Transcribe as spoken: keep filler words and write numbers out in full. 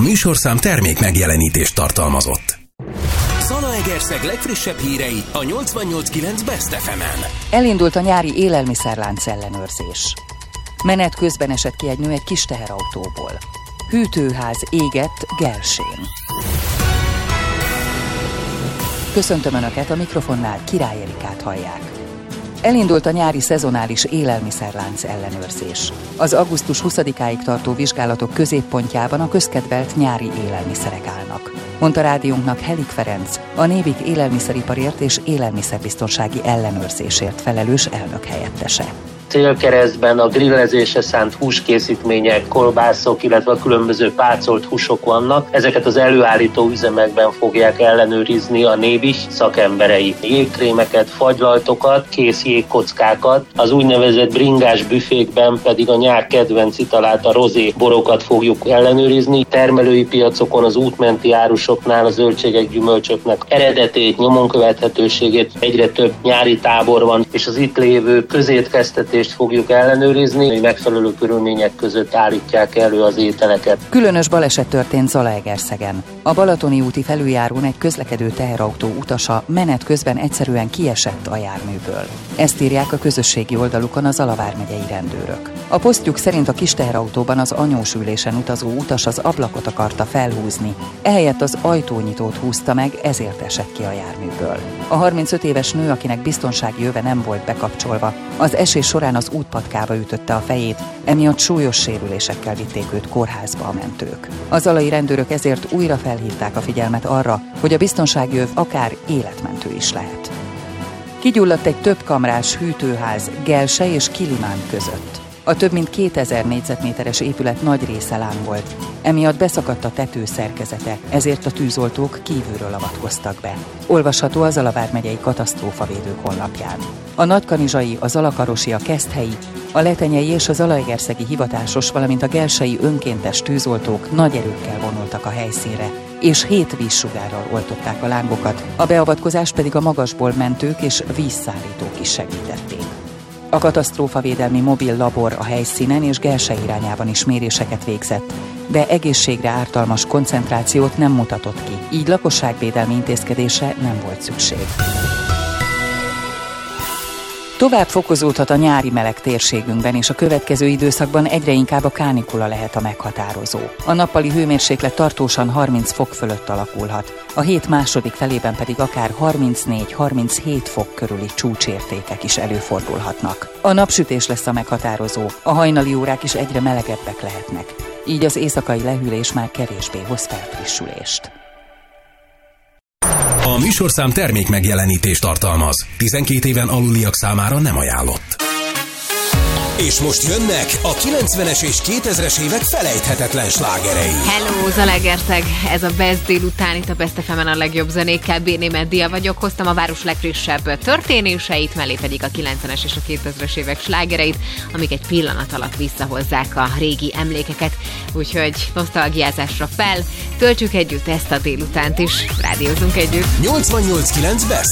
műsorszám termék megjelenítést tartalmazott. Zalaegerszeg legfrissebb hírei a nyolcvannyolc kilenc Best ef emen. Elindult a nyári élelmiszerlánc ellenőrzés. Menet közben esett ki egy nő egy kis teherautóból. Hűtőház égett Gelsén. Köszöntöm Önöket, a mikrofonnál Király Erikát hallják. Elindult a nyári szezonális élelmiszerlánc ellenőrzés. Az augusztus huszadikáig tartó vizsgálatok középpontjában a közkedvelt nyári élelmiszerek állnak, mondta rádiónknak Helik Ferenc, a Nébik élelmiszeriparért és élelmiszerbiztonsági ellenőrzésért felelős elnök helyettese. Célkeresztben a grillezésre szánt húskészítmények, kolbászok, illetve a különböző pácolt húsok vannak. Ezeket az előállító üzemekben fogják ellenőrizni a Nébis szakemberei. Jégkrémeket, fagylaltokat, kész jégkockákat, az úgynevezett bringás büfékben pedig a nyár kedvenc italát, a rozé borokat fogjuk ellenőrizni. Termelői piacokon, az útmenti árusoknál a zöldségek, gyümölcsöknek eredetét, nyomon követhetőségét, egyre több nyári tábor van, és az itt lévő közétkeztetés fogjuk ellenőrizni, hogy megfelelő körülmények között állítják elő az ételeket. Különös baleset történt Zalaegerszegen. A Balatoni úti felüljárón egy közlekedő teherautó utasa menet közben egyszerűen kiesett a járműből. Ezt írják a közösségi oldalukon a Zala vármegyei rendőrök. A posztjuk szerint a kis teherautóban az anyós ülésen utazó utas az ablakot akarta felhúzni, ehelyett az ajtónyitót húzta meg, ezért esett ki a járműből. A harmincöt éves nő, akinek biztonsági öve nem volt bekapcsolva, az esés során az útpatkába ütötte a fejét, emiatt súlyos sérülésekkel vitték őt kórházba a mentők. A zalai rendőrök ezért újra felhívták a figyelmet arra, hogy a biztonsági öv akár életmentő is lehet. Kigyulladt egy többkamrás hűtőház Gelse és Kilimán között. A több mint kétezer négyzetméteres épület nagy része lángolt, emiatt beszakadt a tető szerkezete, ezért a tűzoltók kívülről avatkoztak be. Olvasható a Zala vármegyei katasztrófavédők honlapján. A nagykanizsai, a zalakarosi, a keszthelyi, a letenyei és a zalaegerszegi hivatásos, valamint a gelsei önkéntes tűzoltók nagy erőkkel vonultak a helyszínre, és hét vízsugárral oltották a lángokat, a beavatkozást pedig a magasból mentők és vízszállítók is segítették. A katasztrófavédelmi mobil labor a helyszínen és Gelse irányában is méréseket végzett, de egészségre ártalmas koncentrációt nem mutatott ki, így lakosságvédelmi intézkedésre nem volt szükség. Tovább fokozódhat a nyári meleg térségünkben, és a következő időszakban egyre inkább a kánikula lehet a meghatározó. A nappali hőmérséklet tartósan harminc fok fölött alakulhat, a hét második felében pedig akár harmincnégy-harminchét fok körüli csúcsértékek is előfordulhatnak. A napsütés lesz a meghatározó, a hajnali órák is egyre melegebbek lehetnek, így az éjszakai lehűlés már kevésbé hoz felfrissülést. A műsorszám termék megjelenítést tartalmaz. tizenkét éven aluliak számára nem ajánlott. És most jönnek a kilencvenes és kétezres évek felejthetetlen slágerei. Hello, Zalaegerszeg! Ez a Best délután, itt a Best ef emen a legjobb zenékkel. Béné Meddia vagyok, hoztam a város legfrissebb történéseit, mellé pedig a kilencvenes és a kétezres évek slágereit, amik egy pillanat alatt visszahozzák a régi emlékeket. Úgyhogy nosztalgiázásra fel, töltsük együtt ezt a délutánt is, rádiózunk együtt. nyolcvannyolc kilenc Best